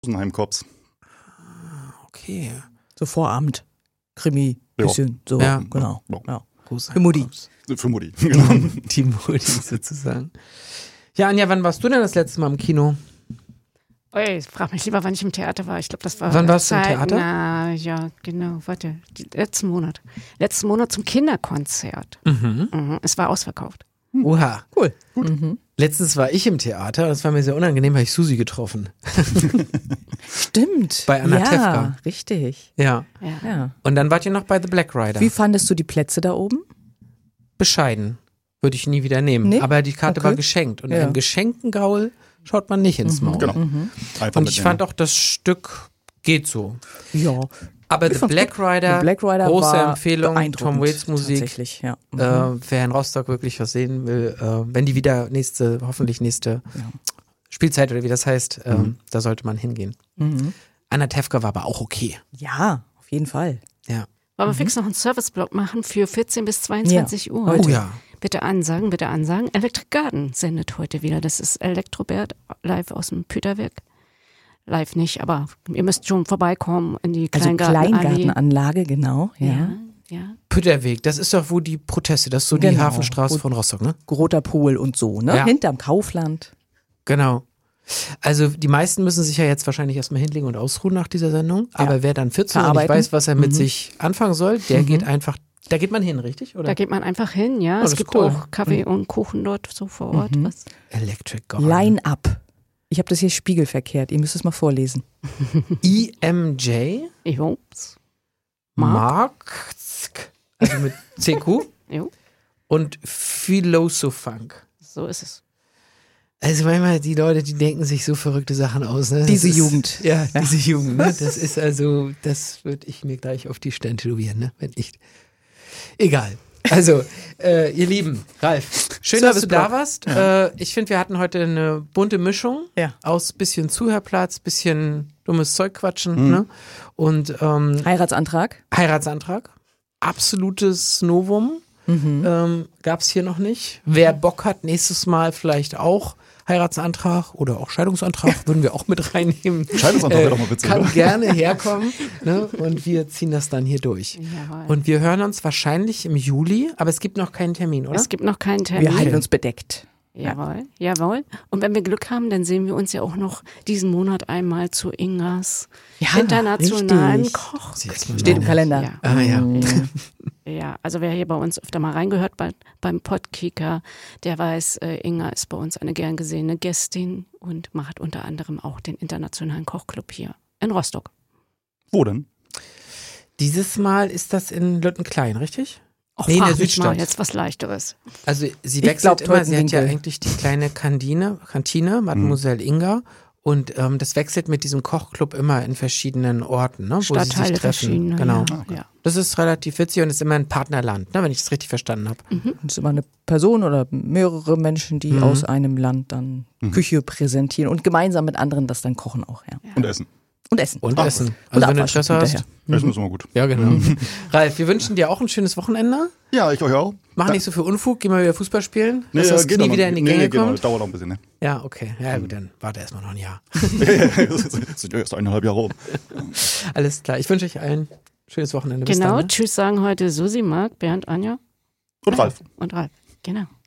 Rosenheim Cops. Okay. So Vorabend. Krimi, bisschen. So, Ja. genau. Ja. Ja. Rosenheim Für Mutti. Cops. Für Mutti, genau. Die Mutti sozusagen. Ja, Anja, wann warst du denn das letzte Mal im Kino? Ey, frag mich lieber, wann ich im Theater war. Ich glaube, das war. Wann warst du im Theater? Na, ja, genau. Warte. Letzten Monat. Letzten Monat zum Kinderkonzert. Mhm. Es war ausverkauft. Oha. Cool. Mhm. Letztens war ich im Theater, das war mir sehr unangenehm, habe ich Susi getroffen. Stimmt. Bei Anna ja, Tefka. Richtig. Ja. Ja. Und dann wart ihr noch bei The Black Rider. Wie fandest du die Plätze da oben? Bescheiden. Würde ich nie wieder nehmen. Nee? Aber die Karte Okay. war geschenkt. Und Ja. einem geschenkten Gaul schaut man nicht ins Maul. Genau. Einfach Und ich mitnehmen. fand auch, das Stück geht so. Ja. Aber Ich The fand's Black gut. Rider, The Black Rider große war Empfehlung, beeindruckend, Tom Waits Musik. Tatsächlich, ja. Wer in Rostock wirklich was sehen will, wenn die wieder hoffentlich nächste Spielzeit oder wie das heißt, da sollte man hingehen. Mhm. Anna Tefka war aber auch okay. Ja, auf jeden Fall. Ja. Wollen wir fix noch einen Serviceblock machen für 14 bis 22 Uhr? Oh ja. Bitte ansagen, bitte ansagen. Electric Garden sendet heute wieder. Das ist Elektrobert live aus dem Püterwerk. Live nicht, aber ihr müsst schon vorbeikommen in die Also Kleingartenallee. Kleingartenanlage, genau. Ja. Ja. Pütterweg, das ist doch wo die Proteste, das ist so die Genau. Hafenstraße von Rostock, ne? Groter Pool und so, ne? Ja. Hinterm Kaufland. Genau. Also die meisten müssen sich ja jetzt wahrscheinlich erstmal hinlegen und ausruhen nach dieser Sendung, aber wer dann 14 und nicht Verarbeiten. weiß, was er mit sich anfangen soll, der geht einfach, da geht man hin, richtig? Oder? Da geht man einfach hin, ja. Oh, das Es ist gibt cool. auch Kaffee und Kuchen dort so vor Ort. Was? Electric Garden. Line-up. Ich habe das hier spiegelverkehrt. Ihr müsst es mal vorlesen. IMJ Jungs. Mark, also mit CQ Jo, und Philosophank. so ist es. Also manchmal die Leute, die denken sich so verrückte Sachen aus. Ne? Diese Das ist, Jugend. Ja, diese Jugend. Ne? Das ist also, das würde ich mir gleich auf die Stirn tätowieren, ne? Wenn nicht. Egal. Also, ihr Lieben, Ralf, schön, dass du da warst. Ich finde, wir hatten heute eine bunte Mischung Ja. aus bisschen Zuhörplatz, bisschen dummes Zeug quatschen, ne? Und Heiratsantrag. Heiratsantrag. Absolutes Novum. Gab es hier noch nicht. Wer Bock hat, nächstes Mal vielleicht auch Heiratsantrag oder auch Scheidungsantrag, würden wir auch mit reinnehmen. Scheidungsantrag wäre doch mal witzig, Kann oder? gerne herkommen, ne? Und wir ziehen das dann hier durch. Jawohl. Und wir hören uns wahrscheinlich im Juli, aber es gibt noch keinen Termin, oder? Es gibt noch keinen Termin. Wir halten uns bedeckt. Jawohl, jawohl. Und wenn wir Glück haben, dann sehen wir uns ja auch noch diesen Monat einmal zu Ingas internationalen richtig. Koch. Steht im Kalender. Ja. Ah ja. Ja, also wer hier bei uns öfter mal reingehört beim Podkicker, der weiß, Inga ist bei uns eine gern gesehene Gästin und macht unter anderem auch den internationalen Kochclub hier in Rostock. Wo denn? Dieses Mal ist das in Lüttenklein, richtig? Auch Nee, in der frag mich mal Südstadt. jetzt was Leichteres. Also sie Ich wechselt glaub, immer, sie hat ja Teutenwinkel. eigentlich die kleine Kantine, Mademoiselle Inga. Und das wechselt mit diesem Kochclub immer in verschiedenen Orten, ne, wo sie sich Stadtteile treffen. verschiedene. Genau. Ja. Das ist relativ witzig und ist immer ein Partnerland, ne, wenn ich das richtig verstanden habe. Es ist immer eine Person oder mehrere Menschen, die aus einem Land dann Küche präsentieren und gemeinsam mit anderen das dann kochen auch, ja. Und Essen. Und essen. Und Ach, Essen. und Also wenn du Abwasch Interesse hast. hinterher. Essen ist immer gut. Ja, genau. Ralf, wir wünschen dir auch ein schönes Wochenende. Ja, ich euch auch. Mach nicht so viel Unfug, geh mal wieder Fußball spielen, dass Nee, das geht Knie noch. wieder in die Nee, Gänge geht noch. kommt. Das dauert noch ein bisschen, ne? Ja, okay. Ja gut, dann warte erstmal noch ein Jahr. Das sind ja erst 1,5 Jahre rum. Alles klar. Ich wünsche euch allen ein schönes Wochenende. Bis Genau, dann, ne? tschüss sagen heute Susi, Marc, Bernd, Anja Und Ralf. und Ralf. Genau.